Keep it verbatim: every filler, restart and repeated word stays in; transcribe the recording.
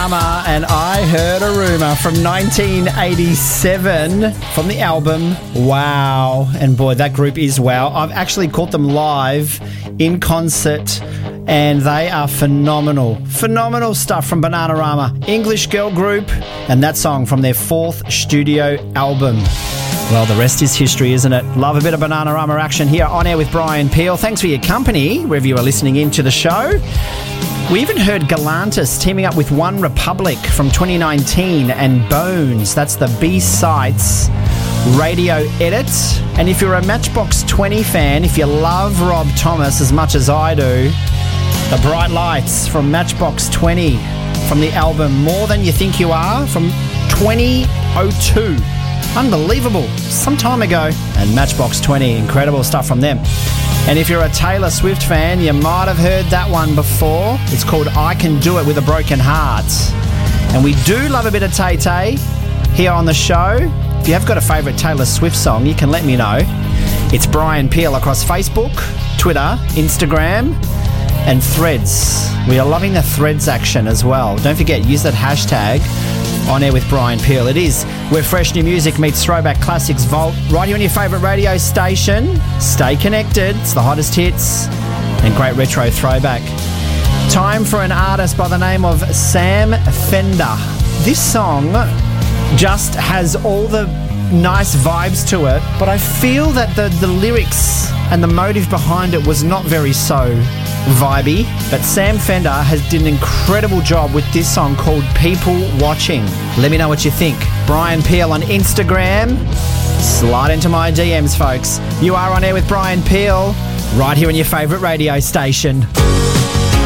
Bananarama and I Heard a Rumour from nineteen eighty-seven from the album Wow. And boy, that group is wow. I've actually caught them live in concert and they are phenomenal. Phenomenal stuff from Bananarama, English girl group, and that song from their fourth studio album. Well, the rest is history, isn't it? Love a bit of Bananarama action here on air with Brian Peel. Thanks for your company, wherever you are listening into the show. We even heard Galantis teaming up with One Republic from twenty nineteen and Bones. That's the B-Sides radio edit. And if you're a Matchbox twenty fan, if you love Rob Thomas as much as I do, the Bright Lights from Matchbox twenty from the album More Than You Think You Are from twenty oh two. Unbelievable. Some time ago. And Matchbox twenty, incredible stuff from them. And if you're a Taylor Swift fan, you might have heard that one before. It's called I Can Do It With a Broken Heart. And we do love a bit of Tay-Tay here on the show. If you have got a favourite Taylor Swift song, you can let me know. It's Brian Peel across Facebook, Twitter, Instagram, and Threads. We are loving the Threads action as well. Don't forget, use that hashtag on air with Brian Peel. It is where fresh new music meets throwback classics vault right here on your favourite radio station. Stay connected. It's the hottest hits and great retro throwback. Time for an artist by the name of Sam Fender. This song just has all the nice vibes to it, but I feel that the, the lyrics and the motive behind it was not very so vibey. But Sam Fender has done an incredible job with this song called People Watching. Let me know what you think. Brian Peel on Instagram. Slide into my D Ms, folks. You are on air with Brian Peel, right here on your favourite radio station.